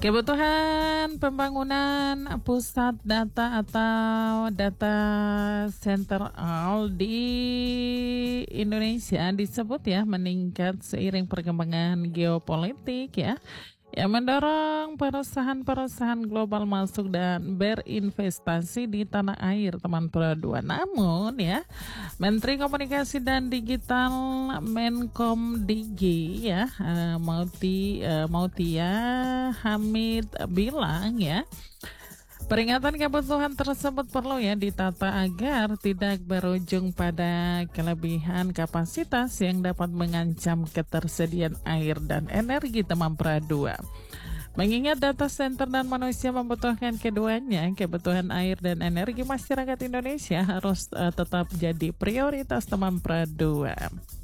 Kebutuhan pembangunan pusat data atau data center di Indonesia disebut meningkat seiring perkembangan geopolitik yang mendorong perusahaan-perusahaan global masuk dan berinvestasi di tanah air, teman Pro2. Namun Menteri Komunikasi dan Digital Menkomdigi Mautia Hamid bilang peringatan kebutuhan tersebut perlu ditata agar tidak berujung pada kelebihan kapasitas yang dapat mengancam ketersediaan air dan energi, teman Pro2. Mengingat data center dan manusia membutuhkan keduanya, kebutuhan air dan energi masyarakat Indonesia harus tetap jadi prioritas, teman Pro2.